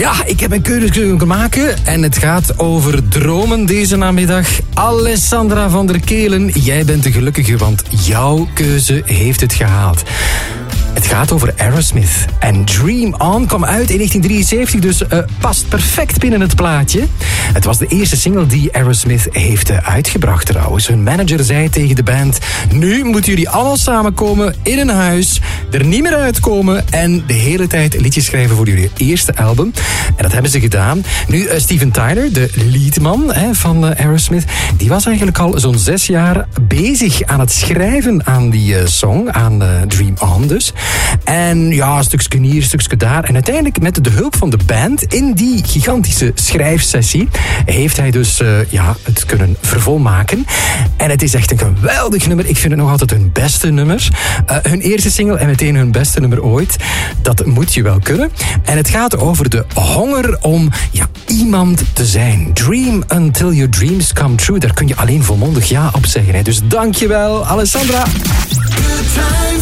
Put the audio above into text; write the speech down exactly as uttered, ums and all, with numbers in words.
Ja, ik heb een keuze kunnen maken en het gaat over dromen deze namiddag. Alessandra van der Kelen, jij bent de gelukkige, want jouw keuze heeft het gehaald. Het gaat over Aerosmith. En Dream On kwam uit in negentien drieënzeventig, dus uh, past perfect binnen het plaatje. Het was de eerste single die Aerosmith heeft uh, uitgebracht trouwens. Hun manager zei tegen de band: nu moeten jullie allemaal samenkomen in een huis, er niet meer uitkomen en de hele tijd liedjes schrijven voor jullie eerste album. En dat hebben ze gedaan. Nu, uh, Steven Tyler, de leadman hè, van uh, Aerosmith, die was eigenlijk al zo'n zes jaar bezig aan het schrijven aan die uh, song, aan uh, Dream On dus. En ja, een stukje hier, een stukje daar. En uiteindelijk met de hulp van de band in die gigantische schrijfsessie heeft hij dus uh, ja, het kunnen vervolmaken. En het is echt een geweldig nummer. Ik vind het nog altijd hun beste nummer. Uh, hun eerste single en meteen hun beste nummer ooit. Dat moet je wel kunnen. En het gaat over de honger om ja, iemand te zijn. Dream until your dreams come true. Daar kun je alleen volmondig ja op zeggen. Hè. Dus dankjewel, Alessandra. Good times.